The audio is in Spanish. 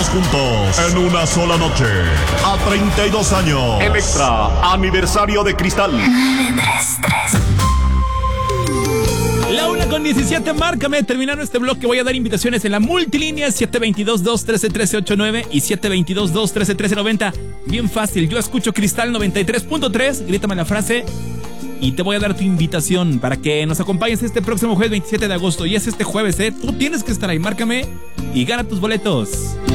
juntos en una sola noche. A 32 años. Electra, aniversario de Cristal. 933. La 1:17, márcame. Terminando este bloque, voy a dar invitaciones en la multilínea 722-213-1389 y 722-213-1390. Bien fácil, yo escucho Cristal 93.3. Grítame la frase y te voy a dar tu invitación para que nos acompañes este próximo jueves 27 de agosto. Y es este jueves, Tú tienes que estar ahí. Márcame y gana tus boletos.